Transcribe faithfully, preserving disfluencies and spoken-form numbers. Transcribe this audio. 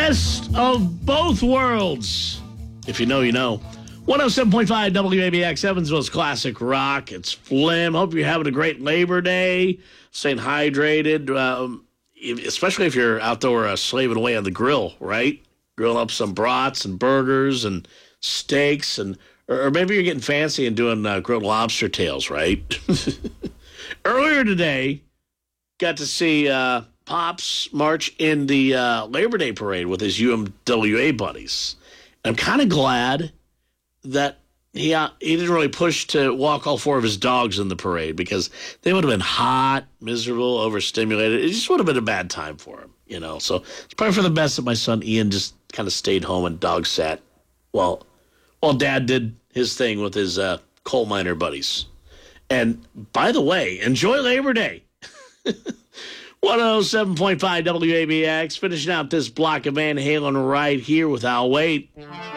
best of both worlds. If you know, you know. one oh seven point five W A B X, Evansville's Classic Rock. It's Flim. Hope you're having a great Labor Day. Staying hydrated, um, especially if you're outdoor uh, slaving away on the grill, right? Grilling up some brats and burgers and steaks, and or, or maybe you're getting fancy and doing uh, grilled lobster tails, right? Earlier today, got to see uh, Pops march in the uh, Labor Day parade with his U M W A buddies. I'm kind of glad that he uh, he didn't really push to walk all four of his dogs in the parade, because they would have been hot, miserable, overstimulated. It just would have been a bad time for him, you know. So it's probably for the best that my son Ian just kind of stayed home and dog sat while while Dad did his thing with his uh, coal miner buddies. And by the way, enjoy Labor Day. one oh seven point five W A B X, finishing out this block of Van Halen right here with I'll Wait.